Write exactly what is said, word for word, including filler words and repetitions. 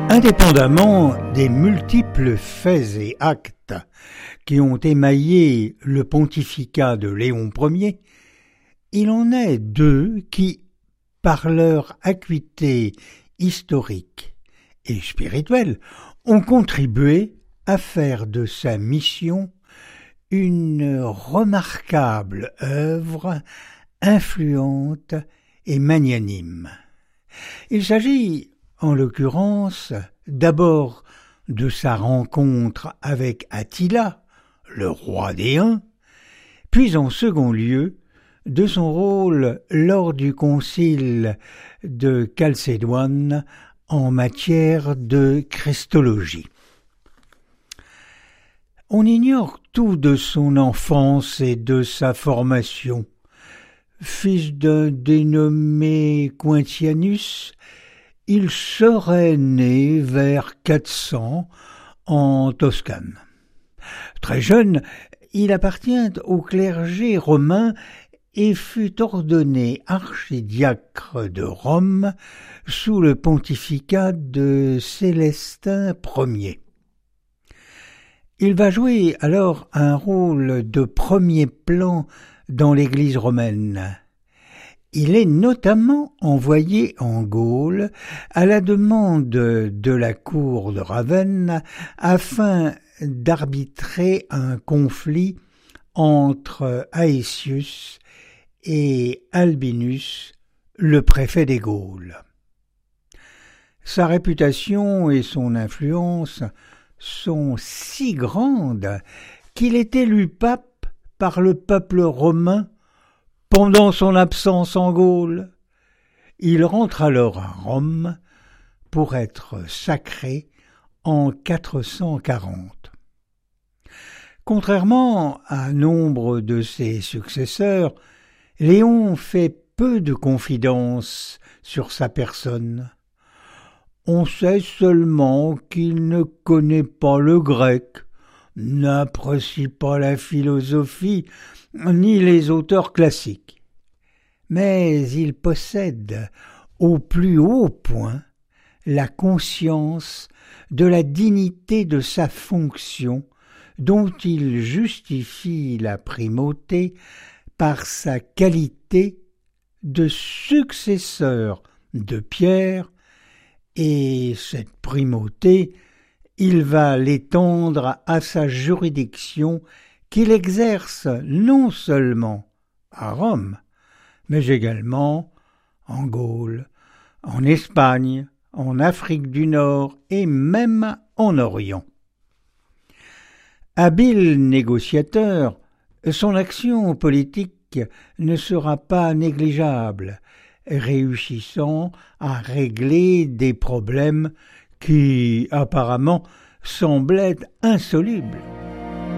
Indépendamment des multiples faits et actes qui ont émaillé le pontificat de Léon Ier, il en est deux qui, par leur acuité historique et spirituelle, ont contribué à faire de sa mission une remarquable œuvre influente et magnanime. Il s'agit, en l'occurrence, d'abord de sa rencontre avec Attila, le roi des Huns, puis en second lieu de son rôle lors du concile de Chalcédoine en matière de christologie. On ignore tout de son enfance et de sa formation. Fils d'un dénommé Quintianus, il serait né vers quatre cents en Toscane. Très jeune, il appartient au clergé romain et fut ordonné archidiacre de Rome sous le pontificat de Célestin Ier. Il va jouer alors un rôle de premier plan dans l'Église romaine. Il est notamment envoyé en Gaule à la demande de la cour de Ravenne afin d'arbitrer un conflit entre Aëtius et Albinus, le préfet des Gaules. Sa réputation et son influence sont si grandes qu'il est élu pape par le peuple romain pendant son absence en Gaule. Il rentre alors à Rome pour être sacré en quatre cent quarante. Contrairement à nombre de ses successeurs, Léon fait peu de confidences sur sa personne. On sait seulement qu'il ne connaît pas le grec, n'apprécie pas la philosophie, ni les auteurs classiques. Mais il possède au plus haut point la conscience de la dignité de sa fonction dont il justifie la primauté par sa qualité de successeur de Pierre, et cette primauté, il va l'étendre à sa juridiction qu'il exerce non seulement à Rome, mais également en Gaule, en Espagne, en Afrique du Nord et même en Orient. Habile négociateur, son action politique ne sera pas négligeable, réussissant à régler des problèmes qui, apparemment, semblaient insolubles.